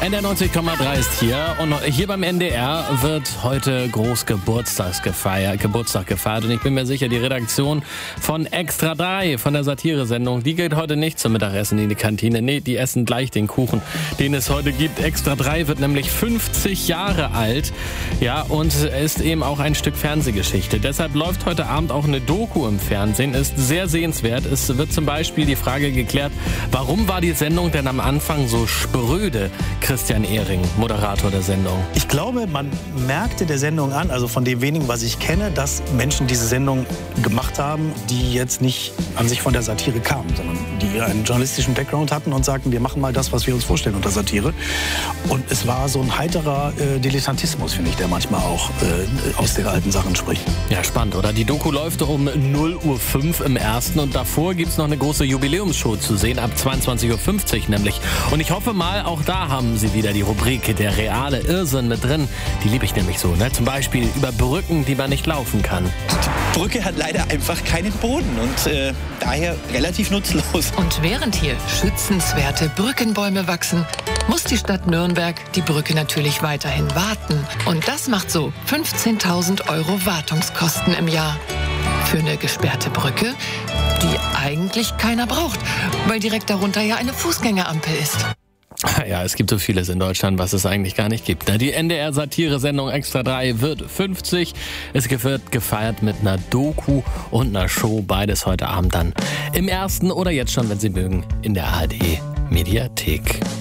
NDR 90,3 ist hier und hier beim NDR wird heute groß Geburtstag gefeiert und ich bin mir sicher, die Redaktion von Extra 3, von der Satiresendung, die geht heute nicht zum Mittagessen in die Kantine. Nee, die essen gleich den Kuchen, den es heute gibt. Extra 3 wird nämlich 50 Jahre alt, ja, und ist eben auch ein Stück Fernsehgeschichte. Deshalb läuft heute Abend auch eine Doku im Fernsehen, ist sehr sehenswert. Es wird zum Beispiel die Frage geklärt, warum war die Sendung denn am Anfang so spröde? Christian Ehring, Moderator der Sendung. Ich glaube, man merkte der Sendung an, also von dem wenigen, was ich kenne, dass Menschen diese Sendung gemacht haben, die jetzt nicht an sich von der Satire kamen, sondern die einen journalistischen Background hatten und sagten, wir machen mal das, was wir uns vorstellen unter Satire. Und es war so ein heiterer Dilettantismus, finde ich, der manchmal auch aus den alten Sachen spricht. Ja, spannend, oder? Die Doku läuft um 0:05 Uhr im ersten und davor gibt es noch eine große Jubiläumsshow zu sehen, ab 22:50 Uhr nämlich. Und ich hoffe mal, auch da haben Sie wieder die Rubrik Der reale Irrsinn mit drin. Die liebe ich nämlich so, ne? Zum Beispiel über Brücken, die man nicht laufen kann. Die Brücke hat leider einfach keinen Boden und daher relativ nutzlos. Und während hier schützenswerte Brückenbäume wachsen, muss die Stadt Nürnberg die Brücke natürlich weiterhin warten. Und das macht so 15.000 € Wartungskosten im Jahr. Für eine gesperrte Brücke, die eigentlich keiner braucht, weil direkt darunter ja eine Fußgängerampel ist. Ja, es gibt so vieles in Deutschland, was es eigentlich gar nicht gibt. Die NDR-Satire-Sendung Extra 3 wird 50. Es wird gefeiert mit einer Doku und einer Show. Beides heute Abend dann im ersten oder jetzt schon, wenn Sie mögen, in der ARD-Mediathek.